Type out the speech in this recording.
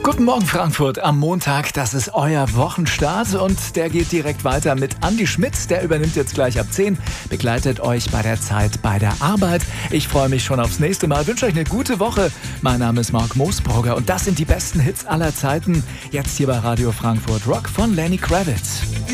Guten Morgen Frankfurt am Montag, das ist euer Wochenstart und der geht direkt weiter mit Andi Schmidt, der übernimmt jetzt gleich ab 10, begleitet euch bei der Zeit bei der Arbeit. Ich freue mich schon aufs nächste Mal, wünsche euch eine gute Woche. Mein Name ist Mark Moosbrugger und das sind die besten Hits aller Zeiten, jetzt hier bei Radio Frankfurt Rock von Lenny Kravitz.